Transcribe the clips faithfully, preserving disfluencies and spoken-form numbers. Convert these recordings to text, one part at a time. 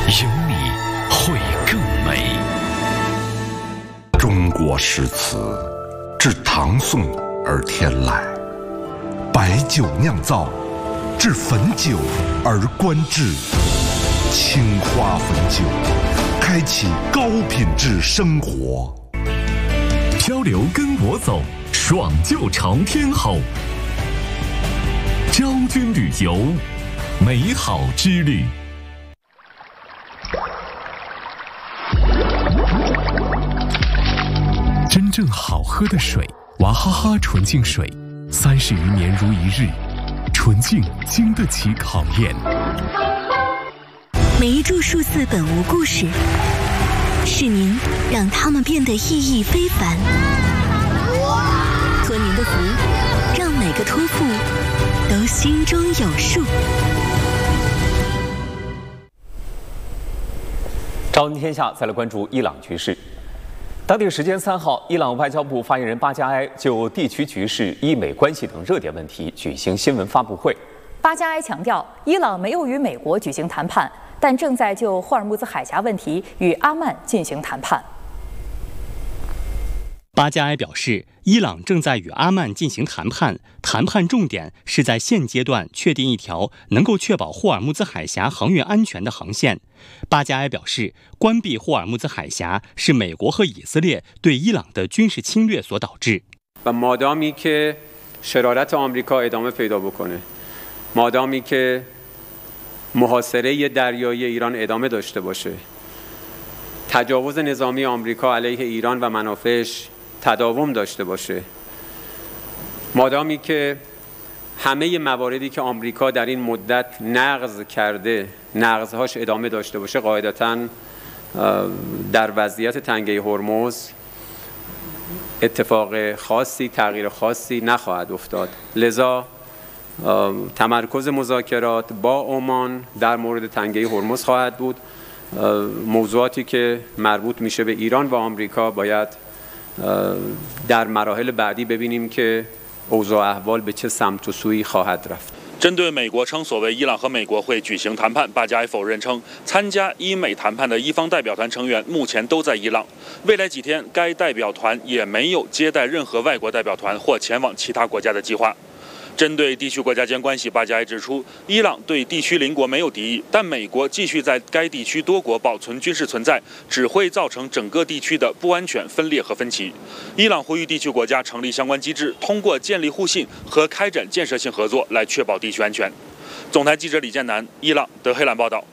有你会更美。 中国诗词自唐宋而天来，白酒酿造，至汾酒而观之。青花汾酒，开启高品质生活。 漂流跟我走，爽就朝天吼。昭君旅游，美好之旅。真正好喝的水，娃哈哈纯净水，三十余年如一日，纯净经得起考验。 每一株数字本无故事，是您让它们变得意义非凡。托您的福，让每个托付都心中有数。 朝闻天下，再来关注伊朗局势。当地时间三号，伊朗外交部发言人巴加埃就地区局势、伊美关系等热点问题举行新闻发布会。 巴加埃强调，伊朗没有与美国举行谈判，但正在就霍尔木兹海峡问题与阿曼进行谈判。 巴加埃表示，伊朗正在与阿曼进行谈判，谈判重点是在现阶段确定一条能够确保霍尔木兹海峡航运安全的航线。巴加埃表示，关闭霍尔木兹海峡是美国和以色列对伊朗的军事侵略所导致。 و مادامی که شرارت آمریکا ادامه پیدا بکنه، مادامی که محاصره دریایی ایران ادامه داشته باشه، تجاوز نظامی آمریکا علیه ایران و منافعش تداوم داشته باشه، مادامی که همه مواردی که آمریکا در این مدت نقض کرده نقضهاش ادامه داشته باشه، قاعدتاً در وضعیت تنگه هرمز اتفاق خاصی تغییر خاصی نخواهد افتاد. لذا تمرکز مذاکرات با عمان در مورد تنگه هرمز خواهد بود. موضوعاتی که مربوط میشه به ایران و آمریکا باید در مراحل بعدی ببینیم که اوضاع احوال به چه سمت و سویی خواهد رفت. 针对美国称所谓伊朗和美国会举行谈判，巴加埃否认称，参加伊美谈判的伊方代表团成员目前都在伊朗。未来几天，该代表团也没有接待任何外国代表团或前往其他国家的计划。针对地区国家间关系，巴加埃指出，伊朗对地区邻国没有敌意，但美国继续在该地区多国保存军事存在，只会造成整个地区的不安全、分裂和分歧。伊朗呼吁地区国家成立相关机制，通过建立互信和开展建设性合作来确保地区安全。总台记者李建南，伊朗德黑兰报道。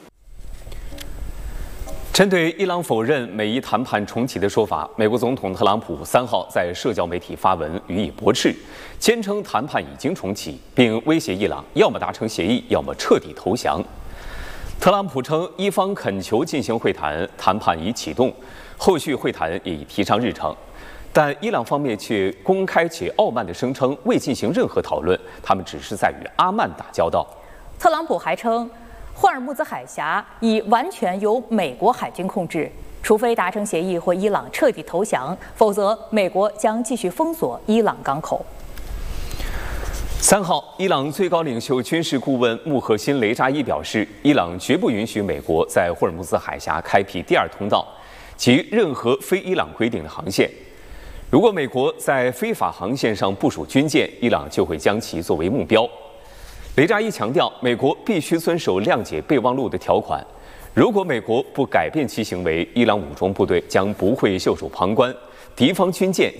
针对伊朗否认美伊谈判重启的说法，美国总统特朗普三号在社交媒体发文予以驳斥，坚称谈判已经重启，并威胁伊朗要么达成协议，要么彻底投降。特朗普称，伊方恳求进行会谈，谈判已启动，后续会谈也已提上日程，但伊朗方面却公开且傲慢地声称未进行任何讨论，他们只是在与阿曼打交道。 特朗普还称，霍尔木兹海峡已完全由美国海军控制，除非达成协议或伊朗彻底投降，否则美国将继续封锁伊朗港口。 三号，伊朗最高领袖军事顾问穆赫辛·雷扎伊表示，伊朗绝不允许美国在霍尔木兹海峡开辟第二通道及任何非伊朗规定的航线。如果美国在非法航线上部署军舰，伊朗就会将其作为目标。雷扎伊强调，美国必须遵守谅解备忘录的条款。如果美国不改变其行为，伊朗武装部队将不会袖手旁观，敌方军舰